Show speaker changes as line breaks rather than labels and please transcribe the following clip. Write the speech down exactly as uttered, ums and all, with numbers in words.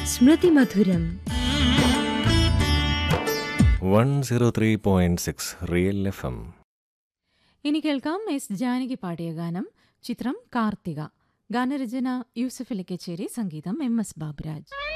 സ്മൃതിമധുരം
one zero three point six real F M.
ഇനി കേൾക്കാം S Janaki പാടിയ ഗാനം. ചിത്രം കാർത്തിക. ഗാനരചന യൂസഫ് അലി കച്ചേരി, സംഗീതം എം എസ് ബാബുരാജ്.